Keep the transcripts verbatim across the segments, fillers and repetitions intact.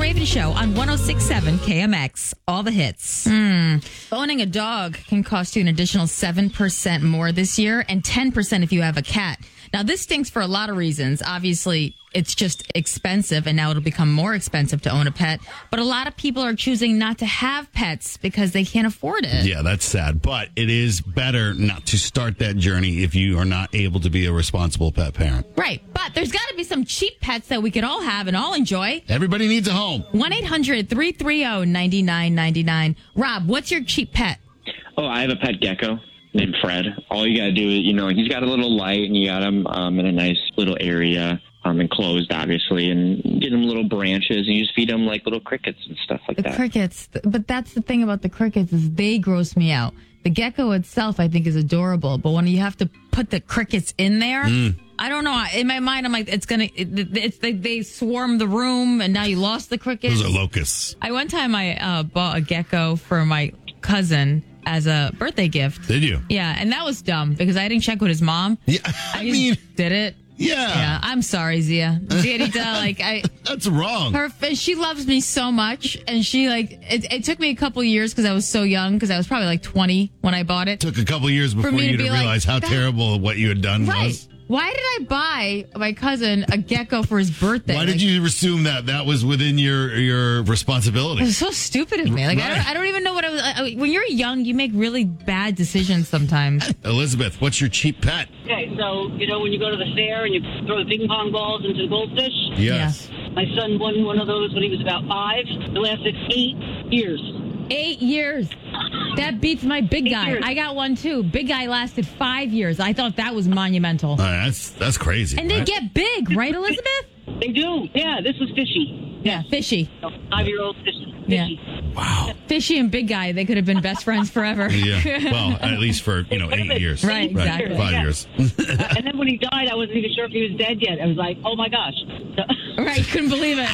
Raven Show on one oh six point seven K M X. All the hits. Mm. Owning a dog can cost you an additional seven percent more this year and ten percent if you have a cat. Now, this stinks for a lot of reasons. Obviously, it's just expensive, and now it'll become more expensive to own a pet. But a lot of people are choosing not to have pets because they can't afford it. Yeah, that's sad. But it is better not to start that journey if you are not able to be a responsible pet parent. Right. But there's got to be some cheap pets that we could all have and all enjoy. Everybody needs a home. one eight hundred three three zero nine nine nine nine. Rob, what's your cheap pet? Oh, I have a pet gecko named Fred. All you got to do is, you know, he's got a little light, and you got him um, in a nice little area, um, enclosed, obviously, and get him little branches, and you just feed him like little crickets and stuff like The that. crickets. But that's the thing about the crickets is they gross me out. The gecko itself, I think, is adorable. But when you have to put the crickets in there, Mm. I don't know. In my mind, I'm like, it's going to, it, it's they, they swarm the room, and now you lost the crickets. Those are locusts. I One time I uh, bought a gecko for my cousin as a birthday gift. Did you? Yeah, and that was dumb because I didn't check with his mom. Yeah, I, I just mean, did it. yeah. Yeah, I'm sorry, Zia. Zianita, like I, That's wrong. her, she loves me so much, and she like it. It took me a couple years because I was so young. Because I was probably like twenty when I bought it. Took a couple years before me to you to be like, realize how that- terrible what you had done Right? was. Why did I buy my cousin a gecko for his birthday? Why did Like, you assume that that was within your your It responsibility? was so stupid of me. Like I, Right. don't, I don't even know what I was. I, when you're young, you make really bad decisions sometimes. Elizabeth, what's your cheap pet? Okay, so, you know, when you go to the fair and you throw the ping pong balls into the goldfish, Yes. my son won one of those when he was about five. It lasted eight years. Eight years. That beats my big Eight guy. years. I got one too. Big guy lasted five years. I thought that was monumental. Uh, that's that's crazy. And they right? get big, right, Elizabeth? They do. Yeah, this was fishy. Yeah, fishy. Five-year-old fishy. Yeah. fishy. Wow. Fishy and big guy, they could have been best friends forever. Yeah. Well, at least for, you know, eight years. Right, exactly. Five Yeah. years. And then when he died, I wasn't even sure if he was dead yet. I was like, oh, my gosh. So, Right, couldn't believe it.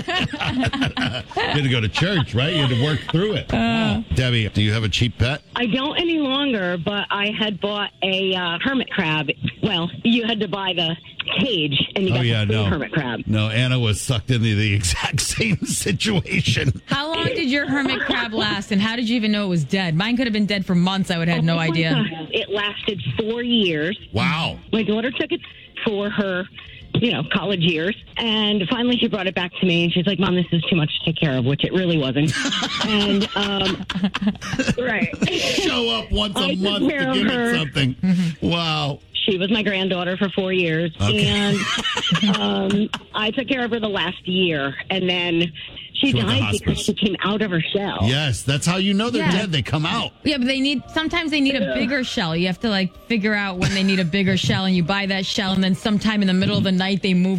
You had to go to church, right? You had to work through it. Uh. Debbie, do you have a cheap pet? I don't any longer, but I had bought a uh, hermit crab. Well, you had to buy the cage, and you Oh, got yeah, the free no. hermit crab. No, Anna was sucked into the exact same situation. How long did your hermit crab last, and how did you even know it was dead? Mine could have been dead for months. I would have had no Oh, my idea. God. It lasted four years. Wow. My daughter took it for her, you know, college years. And finally she brought it back to me and she's like, Mom, this is too much to take care of, which it really wasn't. and, um, right. Show up once a I took month to care of give her. it something. Wow. She was my granddaughter for four years. Okay. And, um, I took care of her the last year. And then she, She went to died hospice. because she came out of her shell. Yes, that's how you know they're Yeah. dead. They come out. Yeah, but they need, sometimes they need a bigger shell. You have to like figure out when they need a bigger shell, and you buy that shell, and then sometime in the middle of the night they move